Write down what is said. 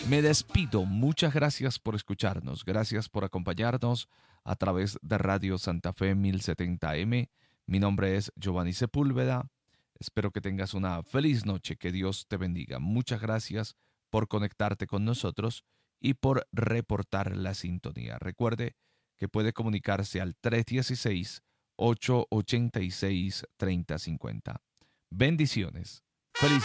Me despido. Muchas gracias por escucharnos. Gracias por acompañarnos a través de Radio Santa Fe 1070M. Mi nombre es Giovanni Sepúlveda. Espero que tengas una feliz noche. Que Dios te bendiga. Muchas gracias por conectarte con nosotros y por reportar la sintonía. Recuerde que puede comunicarse al 316-886-3050. Bendiciones. Feliz